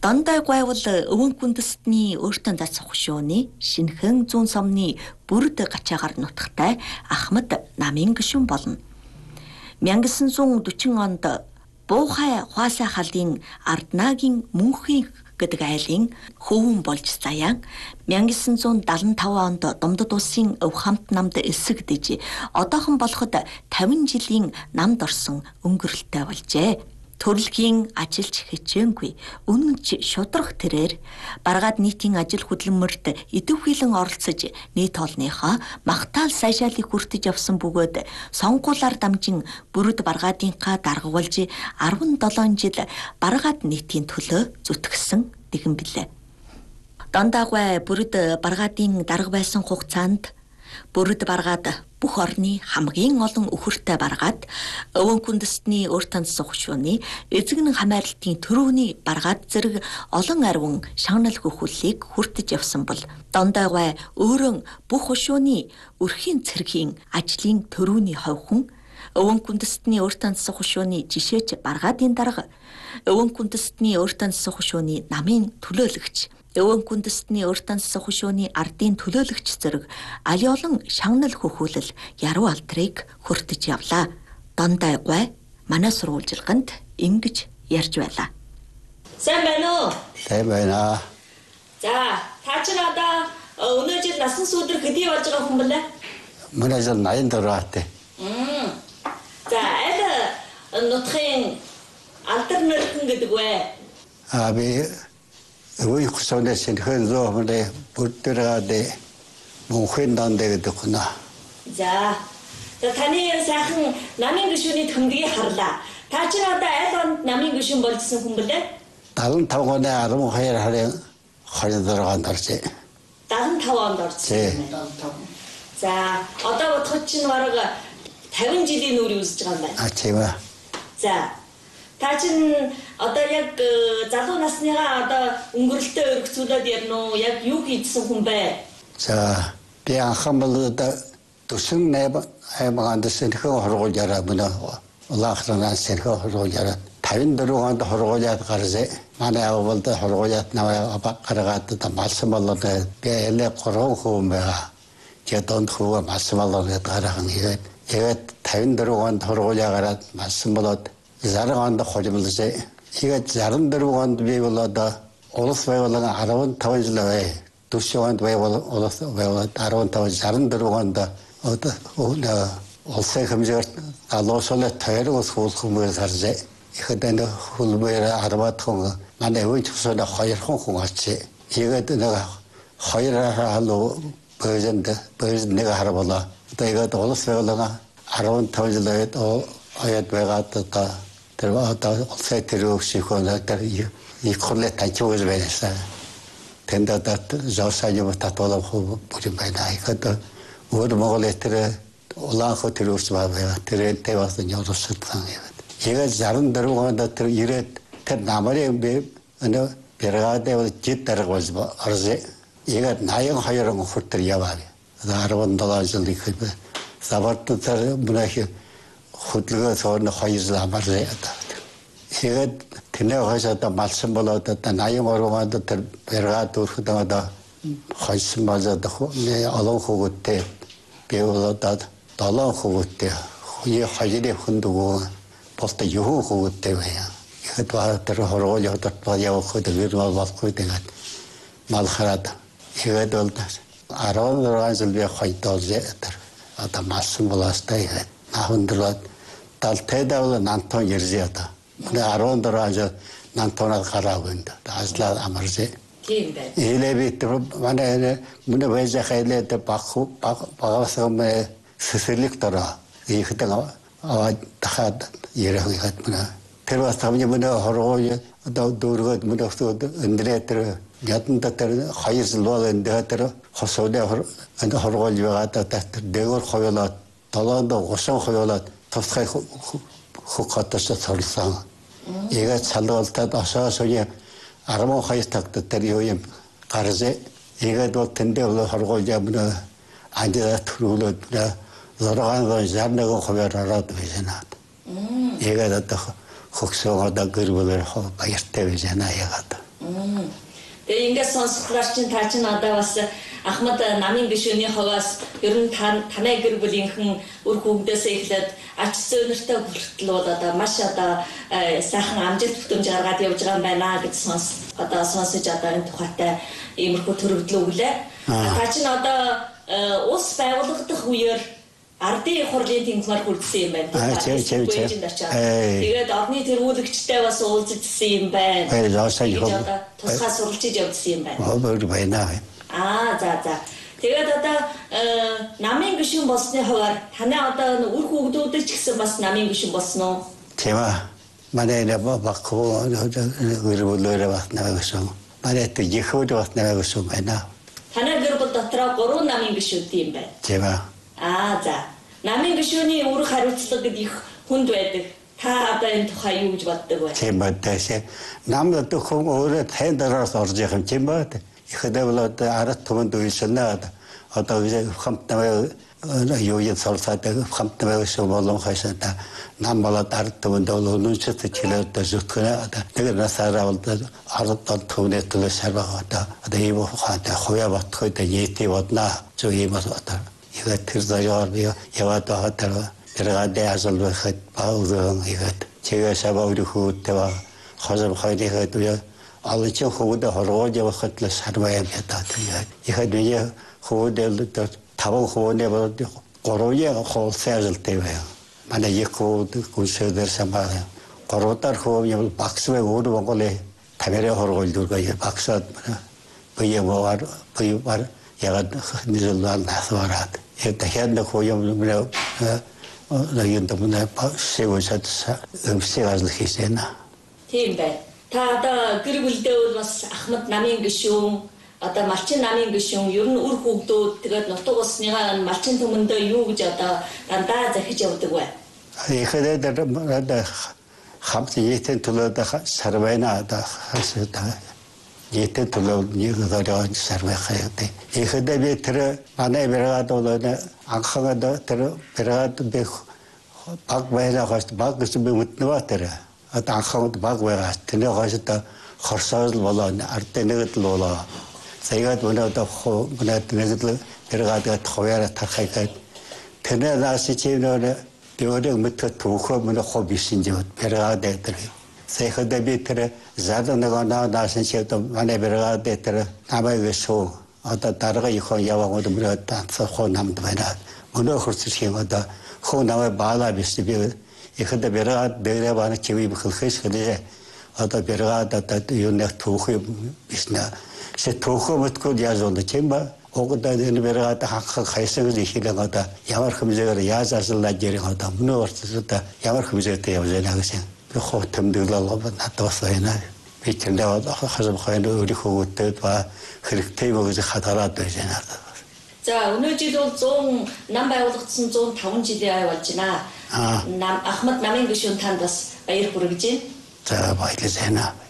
Дандаа гайвал өвөн күндэстний өөртөө дацах хөшөөний шинхэн зүүн сомны бүрд гачаагаар нутагтай Ахмад намын гишүүн болно. 1940 онд Буухай Хуасай халын Арднагийн Мөнхийн гэдэг айлын хөвөн болж заяан 1975 онд Думдад улсын өв хамт намд эсэгдэж одоохон болоход 50 жилийн намд орсон өнгөрөлттэй болжээ. Төрөлхийн ажилч хичээнгүй үнэнч шудрах тэрээр баргаад нийтийн ажил хөдөлмөрт идэвхжүүлэн оролцож нийт олныхоо магтаал сайжаалыг хүртэж явсан бөгөөд сонгуулиар дамжин бүрд баргаадынхаа даргавуулж 17 жил баргаад нийтийн төлөө зүтгэсэн тэгэн билээ. Дандаагай бүрд баргаадын дарга байсан хугацаанд бүрд баргаад бүх орны хамгийн олон өхөртэй баргаад өвөн күндэстний өөр танссан хөшөөний эзэгнэн хамаарлтын төрөвний баргаад зэрэг олон арвин шагнал хөхүүллийг хүртэж явсан бол Дандаагай өөрөө бүх хөшөөний өрхийн цэргийн ажлын төрөвний ховхон өвөн күндэстний өөр танссан хөшөөний жишээч баргаадын дарга өвөн күндэстний өөр танссан хөшөөний намын төлөөлөгч өвөн күндэстний өөр танссан хөшөөний ардын төлөөлөгч зэрэг аль олон шагнал хөхүүлэл яруу алдрыг хүртэж явлаа. Дандаагай манай сурвалжилганд ингэж ярьж байлаа. Сайн байна уу? Сайн байна. За, та ч надаа өнөө жил насан сүудэр хэдий болж байгаа хүн бэлээ? Манай жил 84 батай. За, аль нутгийн алдар нэрхэн гэдэг вэ? Би өвөө хөшөөний шинхэн зоомны бүрдэрээд Мөнхийн дандаа гэдэг хүн. За, таны сайхан намын гишүүний төмдгийг харлаа. Та ч надаа аль онд намын гишүүн болжсэн хүн бэлээ? 75 оны 12 сарын 26-нд оржээ. 75 онд оржсэн. За, одоо бодоход чинь бараг 50 жилийн үр үзэж байгаа юм байна. Тийм ээ. За, та чинь одоо яг залуу насныгаа одоо өнгөрөлтөө өргөцүүлээд ярина уу? Яг юу хийдсэн хүн бэ? За, би анхамбалд төсөн аймагт сэнхэн хоргуулаараа мөн улаахланаа сэнхэн хоргуулаараа 54 онд хоргуулаад гарсаа. Манай авалд хоргуулаад наваа гаргаад малсан болоод би эле 3 хүн байгаа. Жадонд хөө малсан болоод гарахан тэгээд 54 онд хоргуулаа гараад малсан болоод 60 онд хожимлжээ. Тэгээд 64 онд би болоод улс байгууллага 15 жил бай. 40 онд улс байгууллага 15 64 онд улсын хэмжээр алуусуулаа тойрогос хуулхмээр гаржээ. Ихэдэн хулмээр 10 хүн манай өвч хөсөөнө 2 хүн очив. Тэгээд нэг 2 халуу президент нэг харвала. Тэгээд улс байгууллага 15 жил ойд байгаад тэр улсын төрөвшихөөнө тэр их хүлээ тачиж байсан. Тэндад зоосаажим татвалах бүхэн байна. Ихэд өөр Монголын тэр улаанх төрөвч байгаа. Тэр тэвээс нёрсэлтан юм. Тэгээд 64 онд тэр ирээд тэр намарын энэ бригадын жид дарга болж оржээ. Тэгээд 82 хүртэл яваа. 17 жил их саварт тэр мөнх хөдөлгөөн цааны 2 жил амарлаа. Тэгээд тэнэ хашаада малсан болоод 83 онд тэр бригад өрхөд одоо хойсон болоод олон хөвгөттэй би болоод 7 хөвгөттэй хаяны хөндөгөө болтой юу хөвгөттэй байя. Ихэд тэр хоргол явах дээр болохгүй тэгээд мал хараад ихэд бол 16 жил би хойдоолээ тэр одоо малсан болоостай нахындраад талтэйдаа нантон иржээ одоо. Манай 14 жил нантонад гараагүй энэ ажлаа амаржээ. Тийм байна. Илэвит манай мөн вэжэ хайлээд багасам сэсэлэгтара ихэдэн дахад ярахад мөн тэр бас тамны мөн хоргоо одоо дөргөд мөн өндрэтэр яданда тэр 2 жил бол энэ тэр хосоодэ энэ хоргоо яваад тэр дээгөр хойлоод толоонд госон хойлоод тусгай хукатас цорлсон. Игээ цалгалтад осоосоо 12 тагт тэр юу юм гарзээ. Игээд бол тэндээ бол хоргоо явна анжаа төрүүлээд 661 хувиар ороод байна. Игээд одоо хөгсөөгөө гэрбэлэр баяртай байна яагаад. Тэгээ ингээд сонсохлоор чинь та чинь одоо бас Ахмад намын гишүүний хогоос ер нь танай гэр бүлийнхэн үр хөвгдөөсөө эхлээд ач зөөнөртэй хүртэл бол одоо маш одоо сайхан амжилт бүтэмж гаргаад явж байгаа юм байна гэж сонсож одоо энэ тухайтай иймэрхүү төрөгдлөө өглөө. Та чинь одоо ус байгуулагдах үеэр ардын хурлын тэмцээр хүрсэн юм байна. Тэгээд орны тэргүүлэгчтэй бас уулзсан юм байна. Тусгай суралцж явуулсан юм байна. За. Тэгээд одоо намын гишүүн болсны хувьар таны одоо үр хөвгдүүдэд ч гэсэн бас намын гишүүн болсон уу? Тийм аа. Манай бакуу гэрүүлээрээ бас намын гишүүн. Манай тэгэхүүд бас намын гишүүн байна. Танай гэр бүл дотроо 3 намын гишүүдтэй юм байна. Тийм аа. За. Намын гишүүний үүрэг хариуцлага гэдэг их хүнд байдаг. Та одоо энэ тухай юу гэж боддог вэ? Тийм байна. Нам одоо хүн өөрөө тань дараас орж явах юм тийм байна. Ихэдээ бол одоо ард түмэнд үйлшнэ одоо хамтнаа юу яд сурсаад хамтнаа шүү болон хашаата нам болоод ард түмэнд бол үнэчтэй чилээд зүтгэнэ одоо нэг насаараа бол ард түмний төлөө шарбаа одоо ийм хаатай хуя батхой да нийти бодна зөв ийм одоо ихэд тэр заяар яваад байгаа тэргадээ асуулбахад баузан ихэд чигээ сабаури хүүтэй ба хазам хайдихэд аль ч хөвдө хорвож явахад л сарваа ядаад ихэд би хөвдөлд таван хөвнө бол гороя холсаалтай байв. Манай ихүүд гүшээр самбаа городор хөвний багсвэ өөр Монголын тамираа хоргол дүргээ багсаад биймаар ягаад нэлээд насвараад дахиад хөөм мөрөө наянтамна пасэвсад өмсгөөс хийсэн. Тийм бай. Та одоо гэр бүлдээ бас Ахмад намын гишүүн одоо малчин намын гишүүн ер нь үр хөвгдүүд тэгээд нутаг усныгаа малчин төмөндөө юу гэж одоо дандаа захиж явдаг вэ? Ихэдээ хамт нийтэн төлөөд сарвайна одоо хасаа нийтэн төлөө нэг зориод сарвайхаа. Ихэдээ би тэр манай бригад бол анхаагаад тэр бригад би баг байла хаст баг гэсэн би мэднэ тэр одоо анхаагаад баг байгаа. Тэний хашаа хорсоол болоо ардын нэгдэл болоо. Саягаад өнөөдөр өнөөдөр бригадад хавьяа тархайгаад тэний нааши чивнөр Теория мэтгэд түүхөө мөн хоббисэн жоод бригад дээр. Саяхад би тэр задангаа наасан чивд манай бригад дээр намайг шүү. Одоо дарга ихон явагод мөрөд танцах намд байна. Өнөө хурцч юм одоо хөө намайг баалаа биш би ихэд бригад дээр бана чиви бэлхэш гэдэг. Одоо бригад одоо юу нэг түүхөө биш нэ. Сэ түүхөө мэтгэд яаж ond чимба Огда энэ бригад хахах хайсаг ихлэг одоо ямар хэмжээгээр яаж ажиллаж ярих одоо мөн өөртөө ямар хэмжээтэй явж байна гэсэн. Би хоо тэмдэглэл надаас байна. Би тэндээ хасам хойно өөрийнхөө ба хэрэгтэй мөгөж хатараад байна. За өнөө жил бол 100 нам байгуулагдсан 105 жилийн ай болж байна. Ахмад намын гишүүн танд бас баяр хүргэж байна. За баярлалаа.